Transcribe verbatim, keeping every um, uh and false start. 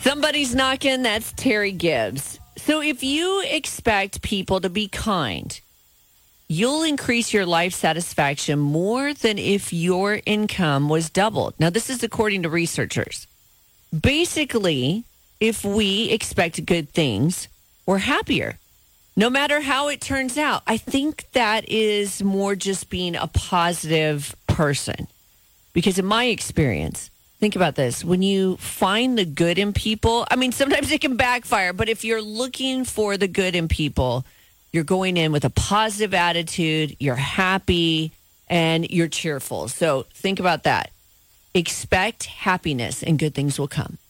Somebody's knocking. That's Terry Gibbs. So if you expect people to be kind, you'll increase your life satisfaction more than if your income was doubled. Now, this is according to researchers. Basically, if we expect good things, we're happier, no matter how it turns out. I think that is more just being a positive person. Because in my experience, think about this. When you find the good in people, I mean, sometimes it can backfire, but if you're looking for the good in people, you're going in with a positive attitude, you're happy, and you're cheerful. So think about that. Expect happiness and good things will come.